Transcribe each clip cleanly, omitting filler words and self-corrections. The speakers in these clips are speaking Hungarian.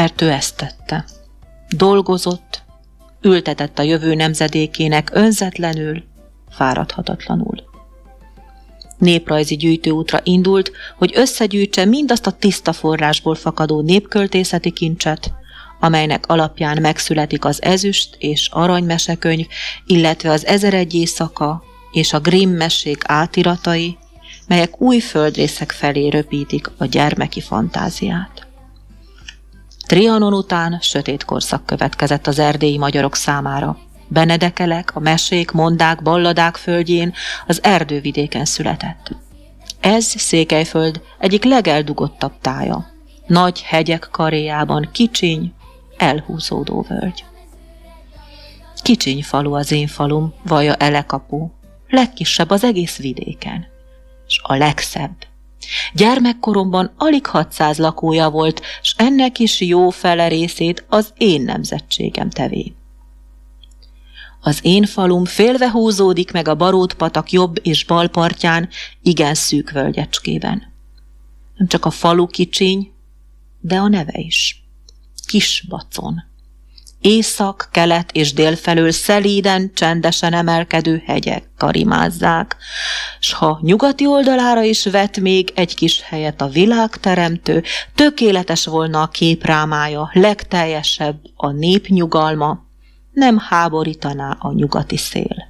Mert ő ezt tette. Dolgozott, ültetett a jövő nemzedékének önzetlenül, fáradhatatlanul. Néprajzi gyűjtőútra indult, hogy összegyűjtse mindazt a tiszta forrásból fakadó népköltészeti kincset, amelynek alapján megszületik az ezüst és aranymesekönyv, illetve az 1001 éjszaka és a Grimm mesék átiratai, melyek új földrészek felé röpítik a gyermeki fantáziát. Trianon után sötét korszak következett az erdélyi magyarok számára. Benedekelek, a mesék, mondák, balladák földjén, az erdővidéken született. Ez Székelyföld egyik legeldugottabb tája. Nagy hegyek karéjában kicsiny, elhúzódó völgy. Kicsiny falu az én falum, vallja Elekapu, legkisebb az egész vidéken, s a legszebb. Gyermekkoromban alig 600 lakója volt, s ennek is jó fele részét az én nemzetségem tevé. Az én falum félve húzódik meg a Barót-patak jobb és bal partján, igen szűk völgyecskében. Nem csak a falu kicsiny, de a neve is. Kisbacon. Észak, kelet és dél felől szelíden, csendesen emelkedő hegyek karimázzák, s ha nyugati oldalára is vet még egy kis helyet a világteremtő, tökéletes volna a képrámája, legteljesebb a népnyugalma, nem háborítaná a nyugati szél.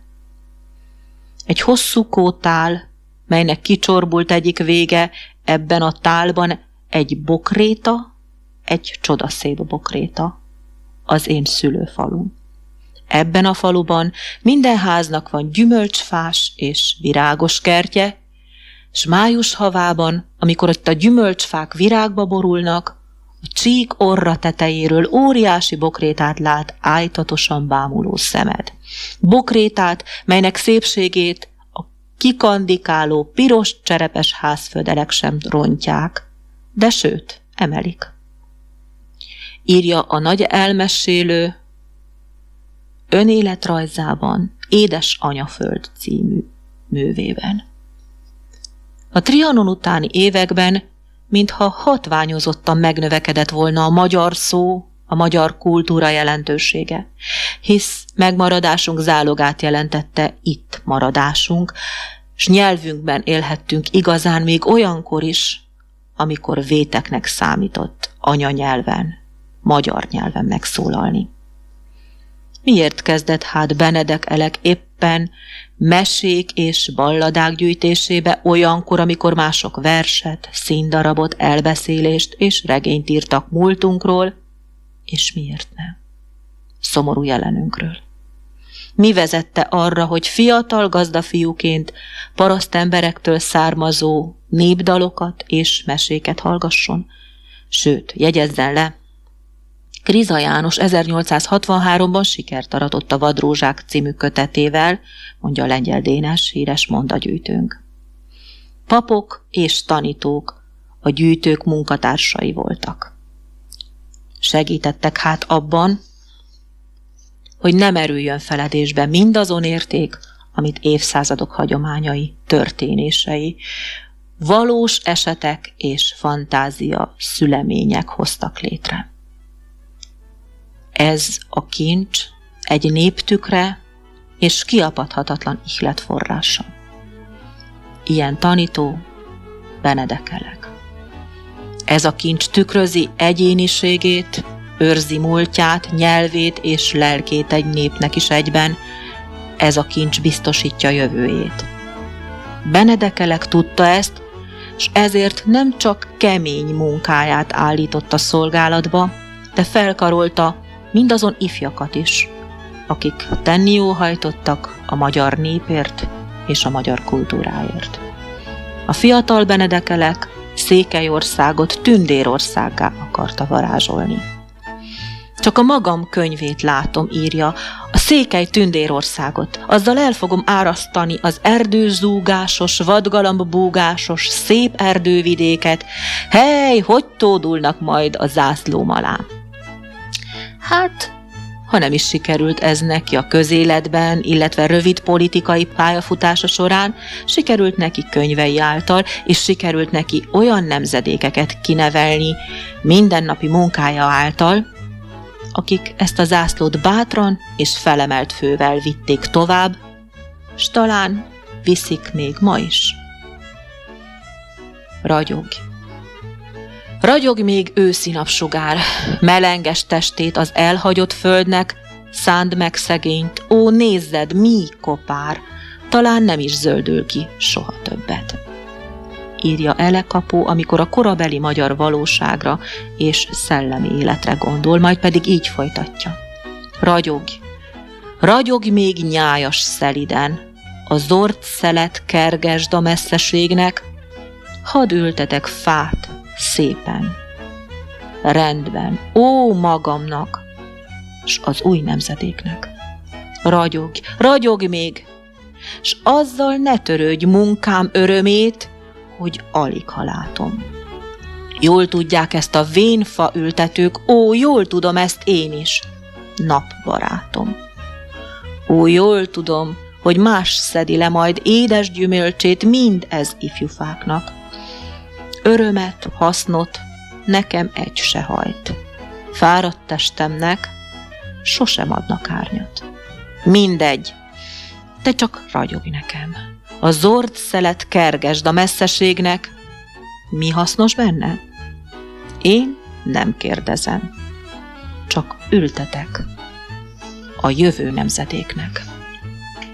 Egy hosszú kótál, melynek kicsorbult egyik vége, ebben a tálban egy bokréta, egy csodaszép bokréta, az én szülőfalum. Ebben a faluban minden háznak van gyümölcsfás és virágos kertje, s május havában, amikor ott a gyümölcsfák virágba borulnak, a csík orra tetejéről óriási bokrétát lát ájtatosan bámuló szemed. Bokrétát, melynek szépségét a kikandikáló piros cserepes házfödelek sem rontják, de sőt, emelik. Írja a nagy elmesélő önéletrajzában, Édes anyaföld című művében. A Trianon utáni években mintha hatványozottan megnövekedett volna a magyar szó, a magyar kultúra jelentősége, hisz megmaradásunk zálogát jelentette itt maradásunk, s nyelvünkben élhettünk igazán még olyankor is, amikor véteknek számított anyanyelven, magyar nyelven megszólalni. Miért kezdett hát Benedek Elek éppen mesék és balladák gyűjtésébe olyankor, amikor mások verset, színdarabot, elbeszélést és regényt írtak múltunkról, és miért nem? Szomorú jelenünkről. Mi vezette arra, hogy fiatal gazdafiúként parasztemberektől származó népdalokat és meséket hallgasson? Sőt, jegyezzen le, Kriza János 1863-ban sikert aratott a Vadrózsák című kötetével, mondja Lengyel Dénes, híres mondagyűjtőnk. Papok és tanítók a gyűjtők munkatársai voltak. Segítettek hát abban, hogy nem erüljön feledésbe mindazon érték, amit évszázadok hagyományai, történései, valós esetek és fantázia szülemények hoztak létre. Ez a kincs egy néptükre és kiapadhatatlan ihletforrása. Ilyen tanító Benedek Elek. Ez a kincs tükrözi egyéniségét, őrzi múltját, nyelvét és lelkét egy népnek is egyben, ez a kincs biztosítja jövőjét. Benedek Elek tudta ezt, s ezért nem csak kemény munkáját állította szolgálatba, de felkarolta mindazon ifjakat is, akik tennióhajtottak a magyar népért és a magyar kultúráért. A fiatal Benedek Elek Székelyországot tündérországgá akarta varázsolni. Csak a magam könyvét látom, írja, a Székely tündérországot, azzal el fogom árasztani az erdőzúgásos, vadgalambbúgásos, szép erdővidéket, hely, hogy tódulnak majd a zászlóm alá. Hát, ha nem is sikerült ez neki a közéletben, illetve rövid politikai pályafutása során, sikerült neki könyvei által, és sikerült neki olyan nemzedékeket kinevelni mindennapi munkája által, akik ezt a zászlót bátran és felemelt fővel vitték tovább, s talán viszik még ma is. Ragyogj! Ragyog még őszi napsugár, melenges testét az elhagyott földnek, szánd meg szegényt, ó, nézzed, mi kopár, talán nem is zöldül ki soha többet. Írja Elekapo, amikor a korabeli magyar valóságra és szellemi életre gondol, majd pedig így folytatja. Ragyogj! Ragyogj még nyájas szeliden, a zord szelet kergesd a messzeségnek, hadd ültetek fát szépen, rendben, ó magamnak, s az új nemzedéknek. Ragyogj, ragyogj még, s azzal ne törődj munkám örömét, hogy aligha látom. Jól tudják ezt a vénfa ültetők, ó, jól tudom ezt én is, napbarátom. Ó, jól tudom, hogy más szedi le majd édes gyümölcsét mind ez ifjúfáknak. Örömet, hasznot nekem egy se hajt. Fáradt testemnek sosem adnak árnyat. Mindegy, te csak ragyogj nekem. A zord szelet kergesd a messzeségnek. Mi hasznos benne? Én nem kérdezem. Csak ültetek a jövő nemzedéknek.